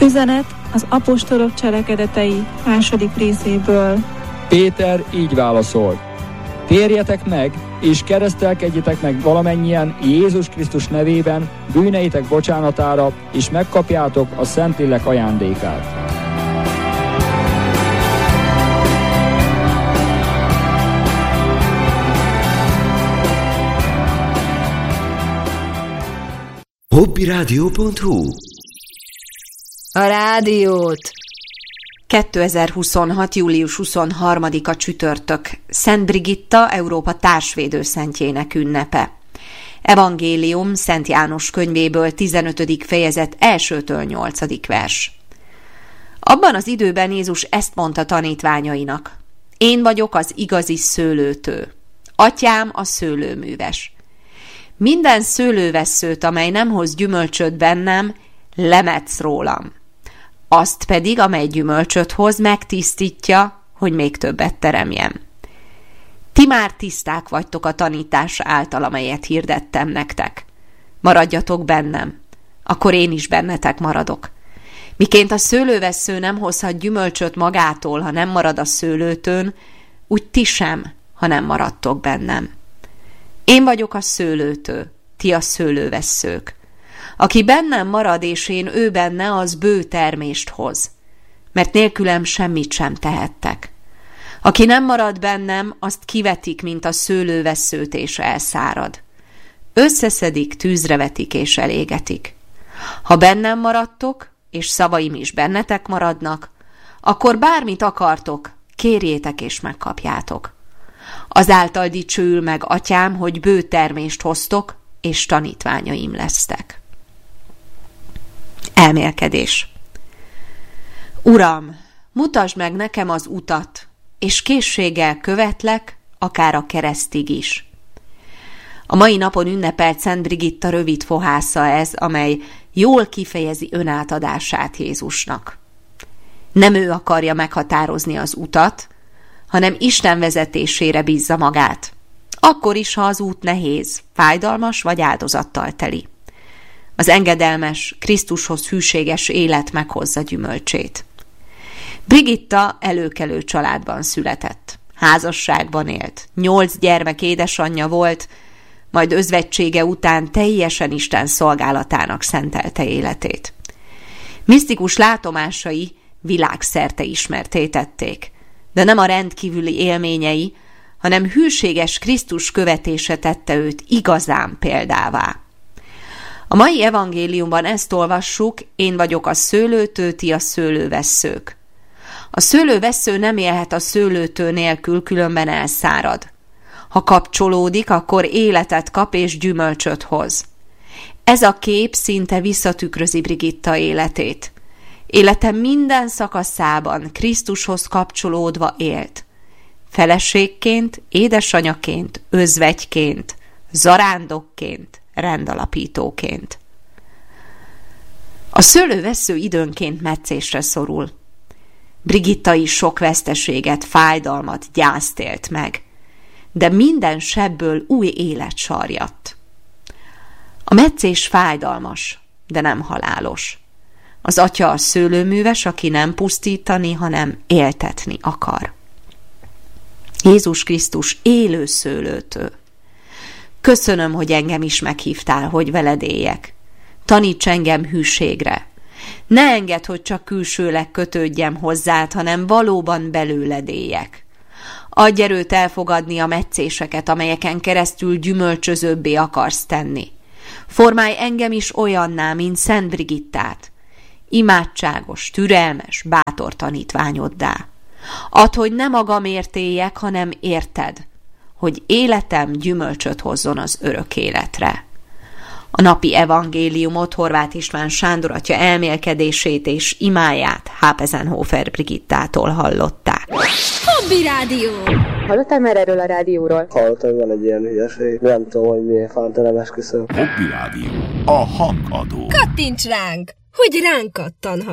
Üzenet az apostolok cselekedetei 2. részéből. Péter így válaszolt: térjetek meg, és keresztelkedjetek meg valamennyien Jézus Krisztus nevében bűneitek bocsánatára, és megkapjátok a Szentlélek ajándékát. Hobbiradio.hu. A rádiót! 2026. július 23-a csütörtök, Szent Brigitta, Európa társvédőszentjének ünnepe. Evangélium Szent János könyvéből 15. fejezet 1-től 8. vers. Abban az időben Jézus ezt mondta tanítványainak: én vagyok az igazi szőlőtő, Atyám a szőlőműves. Minden szőlővesszőt, amely nem hoz gyümölcsöt bennem, lemetsz rólam. Azt pedig, amely gyümölcsöt hoz, megtisztítja, hogy még többet teremjem. Ti már tiszták vagytok a tanítás által, amelyet hirdettem nektek. Maradjatok bennem, akkor én is bennetek maradok. Miként a szőlővessző nem hozhat gyümölcsöt magától, ha nem marad a szőlőtőn, úgy ti sem, ha nem maradtok bennem. Én vagyok a szőlőtő, ti a szőlővesszők. Aki bennem marad, és én ő benne, az bő termést hoz, mert nélkülem semmit sem tehettek. Aki nem marad bennem, azt kivetik, mint a szőlővesszőt, és elszárad. Összeszedik, tűzre vetik, és elégetik. Ha bennem maradtok, és szavaim is bennetek maradnak, akkor bármit akartok, kérjétek, és megkapjátok. Azáltal dicsőül meg Atyám, hogy bő termést hoztok, és tanítványaim lesztek. Elmélkedés. Uram, mutasd meg nekem az utat, és készséggel követlek, akár a keresztig is. A mai napon ünnepelt Szent Brigitta rövid fohásza ez, amely jól kifejezi önátadását Jézusnak. Nem ő akarja meghatározni az utat, hanem Isten vezetésére bízza magát. Akkor is, ha az út nehéz, fájdalmas vagy áldozattal teli. Az engedelmes, Krisztushoz hűséges élet meghozza gyümölcsét. Brigitta előkelő családban született. Házasságban élt. 8 gyermek édesanyja volt, majd özvegysége után teljesen Isten szolgálatának szentelte életét. Misztikus látomásai világszerte ismertté tették, de nem a rendkívüli élményei, hanem hűséges Krisztus követése tette őt igazán példává. A mai evangéliumban ezt olvassuk: én vagyok a szőlőtő, ti a szőlővesszők. A szőlővessző nem élhet a szőlőtő nélkül, különben elszárad. Ha kapcsolódik, akkor életet kap és gyümölcsöt hoz. Ez a kép szinte visszatükrözi Brigitta életét. Élete minden szakaszában Krisztushoz kapcsolódva élt. Feleségként, édesanyaként, özvegyként, zarándokként, rendalapítóként. A szőlővessző időnként metszésre szorul. Brigitta is sok veszteséget, fájdalmat, gyászt élt meg, de minden sebből új élet sarjadt. A metszés fájdalmas, de nem halálos. Az Atya a szőlőműves, aki nem pusztítani, hanem éltetni akar. Jézus Krisztus élő szőlőtő. Köszönöm, hogy engem is meghívtál, hogy veled éljek. Taníts engem hűségre. Ne engedd, hogy csak külsőleg kötődjem hozzád, hanem valóban belőled éljek. Adj erőt elfogadni a metszéseket, amelyeken keresztül gyümölcsözőbbé akarsz tenni. Formálj engem is olyanná, mint Szent Brigittát. Imádságos, türelmes, bátor tanítványoddá. Add, hogy ne magamért éljek, hanem érted, hogy életem gyümölcsöt hozzon az örök életre. A napi evangéliumot Horváth István Sándor atya elmélkedését és imáját Hápezenhofer Brigittától hallották. Hobby Rádió! Hallottál már erről a rádióról? Hallottam, hogy van egy ilyen hülyeség. Nem tudom, hogy miért fanta, nem esküszöm. Hobby Rádió. A hangadó. Kattints ránk, hogy ránk kattanhass!